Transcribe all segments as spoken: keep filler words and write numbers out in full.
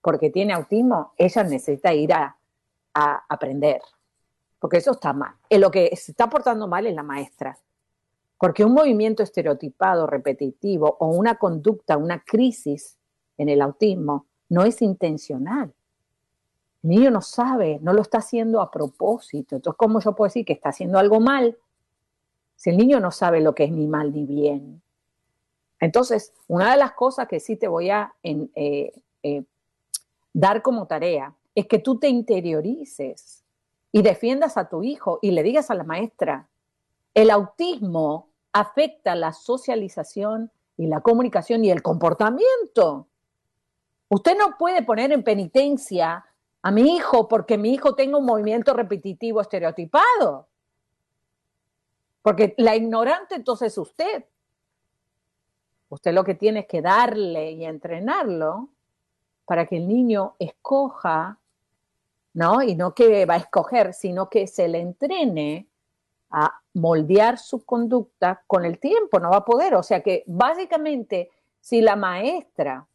porque tiene autismo, ella necesita ir a, a aprender, porque eso está mal. Es lo que se está portando mal es la maestra, porque un movimiento estereotipado, repetitivo, o una conducta, una crisis en el autismo, no es intencional. El niño no sabe, no lo está haciendo a propósito. Entonces, ¿cómo yo puedo decir que está haciendo algo mal si el niño no sabe lo que es ni mal ni bien? Entonces, una de las cosas que sí te voy a en, eh, eh, dar como tarea es que tú te interiorices y defiendas a tu hijo y le digas a la maestra, el autismo afecta la socialización y la comunicación y el comportamiento. Usted no puede poner en penitencia a mi hijo porque mi hijo tenga un movimiento repetitivo estereotipado. Porque la ignorante entonces es usted. Usted lo que tiene es que darle y entrenarlo para que el niño escoja, ¿no? Y no que va a escoger, sino que se le entrene a moldear su conducta con el tiempo, no va a poder. O sea que básicamente, si la maestra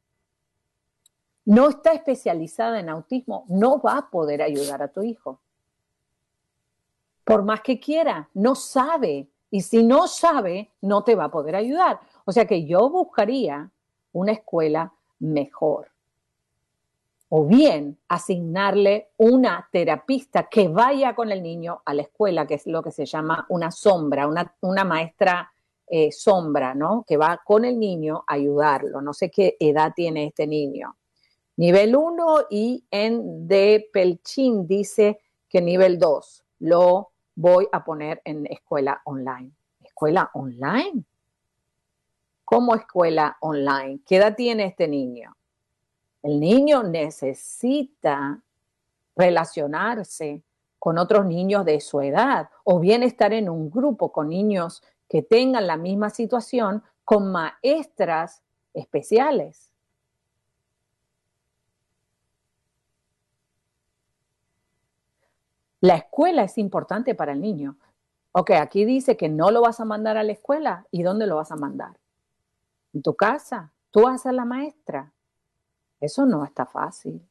no está especializada en autismo, no va a poder ayudar a tu hijo. Por más que quiera, no sabe. Y si no sabe, no te va a poder ayudar. O sea que yo buscaría una escuela mejor. O bien asignarle una terapista que vaya con el niño a la escuela, que es lo que se llama una sombra, una, una maestra eh, sombra, ¿no? Que va con el niño a ayudarlo. No sé qué edad tiene este niño. Nivel uno y en de Pelchín dice que nivel dos lo voy a poner en escuela online. ¿Escuela online? ¿Cómo escuela online? ¿Qué edad tiene este niño? El niño necesita relacionarse con otros niños de su edad o bien estar en un grupo con niños que tengan la misma situación con maestras especiales. La escuela es importante para el niño. Ok, aquí dice que no lo vas a mandar a la escuela. ¿Y dónde lo vas a mandar? ¿En tu casa? ¿Tú vas a ser la maestra? Eso no está fácil.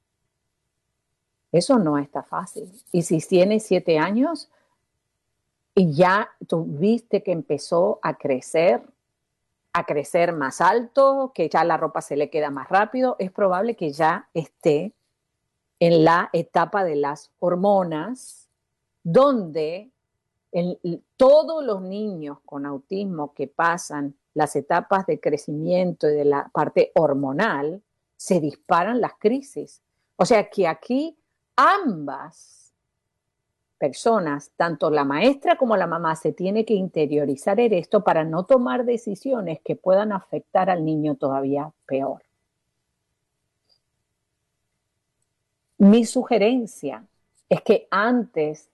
Eso no está fácil. Y si tienes siete años y ya tú viste que empezó a crecer, a crecer más alto, que ya la ropa se le queda más rápido, es probable que ya esté en la etapa de las hormonas, donde el, todos los niños con autismo que pasan las etapas de crecimiento y de la parte hormonal, se disparan las crisis. O sea que aquí ambas personas, tanto la maestra como la mamá, se tiene que interiorizar en esto para no tomar decisiones que puedan afectar al niño todavía peor. Mi sugerencia es que antes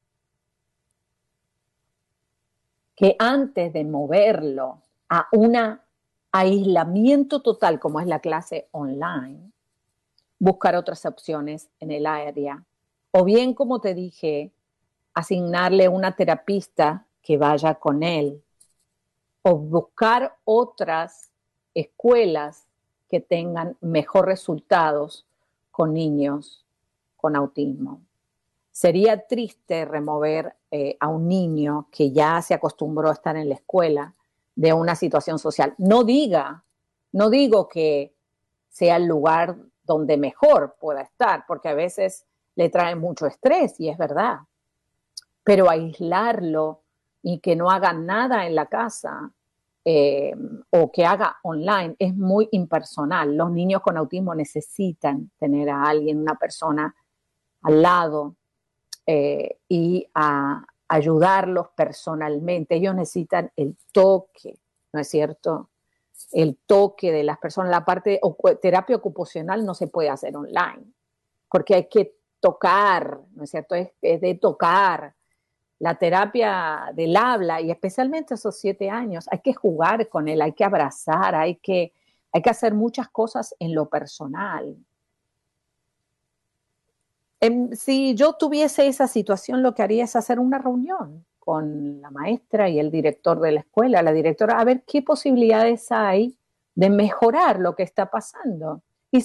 que antes de moverlo a un aislamiento total, como es la clase online, buscar otras opciones en el área. O bien, como te dije, asignarle una terapista que vaya con él. O buscar otras escuelas que tengan mejor resultados con niños con autismo. Sería triste remover eh, a un niño que ya se acostumbró a estar en la escuela de una situación social. No diga, no digo que sea el lugar donde mejor pueda estar, porque a veces le trae mucho estrés, y es verdad. Pero aislarlo y que no haga nada en la casa eh, o que haga online es muy impersonal. Los niños con autismo necesitan tener a alguien, una persona al lado, Eh, y a ayudarlos personalmente. Ellos necesitan el toque, ¿no es cierto? El toque de las personas. La parte de terapia ocupacional no se puede hacer online, porque hay que tocar, ¿no es cierto? Es, es de tocar. La terapia del habla, y especialmente esos siete años, hay que jugar con él, hay que abrazar, hay que, hay que hacer muchas cosas en lo personal. Si yo tuviese esa situación, lo que haría es hacer una reunión con la maestra y el director de la escuela, la directora, a ver qué posibilidades hay de mejorar lo que está pasando.